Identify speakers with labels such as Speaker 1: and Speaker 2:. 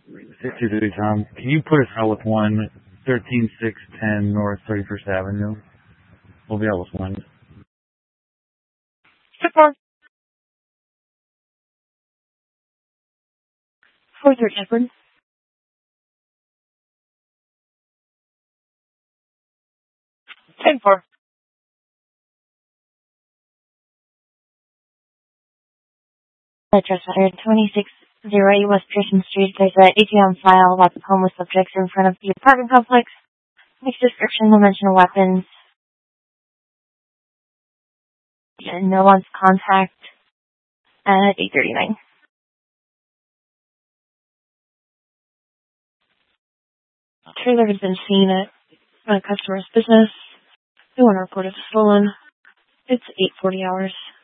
Speaker 1: 623 Tom. Can you put us out with one 13610 North 31st Avenue? We'll be out with one.
Speaker 2: Super. 43 Edward. 10-4. Address letter 260 West Pearson Street. There's an AT on file. Lots of homeless subjects in front of the apartment complex. Next description, no mention of weapons. And no one's contact at 8:39. Trailer has been seen at a customer's business. No one reported stolen. It's 8:40 hours.